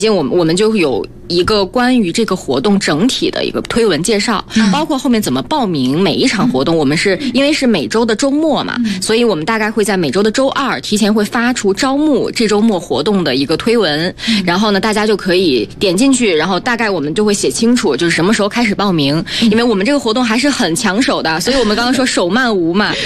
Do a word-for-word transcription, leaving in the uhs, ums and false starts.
我们我们就有一个关于这个活动整体的一个推文介绍，嗯、包括后面怎么报名每一场活动。我们是因为是每周的周末嘛，嗯、所以我们大概会在每周的周二提前会发出招募这周末活动的一个推文，嗯、然后呢，大家就可以点进去，然后大概我们就会写清楚，就是什么时候开始报名，因为我们这个活动还是很抢手的，所以我们刚刚说手慢无嘛。